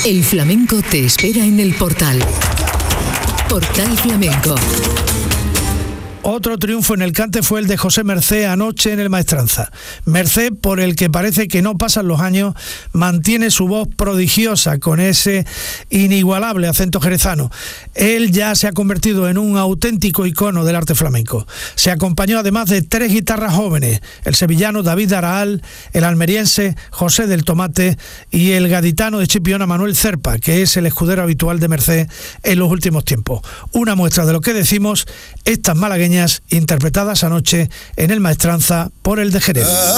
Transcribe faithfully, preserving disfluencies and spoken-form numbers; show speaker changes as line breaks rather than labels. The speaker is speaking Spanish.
El flamenco te espera en el Portal. Portal Flamenco.
Otro triunfo en el cante fue el de José Mercé anoche en el Maestranza. Mercé, por el que parece que no pasan los años, mantiene su voz prodigiosa con ese inigualable acento jerezano. Él ya se ha convertido en un auténtico icono del arte flamenco. Se acompañó además de tres guitarras jóvenes, el sevillano David Araal, el almeriense José del Tomate y el gaditano de Chipiona Manuel Cerpa, que es el escudero habitual de Mercé en los últimos tiempos. Una muestra de lo que decimos, estas malagueñas interpretadas anoche en el Maestranza por el de Jerez.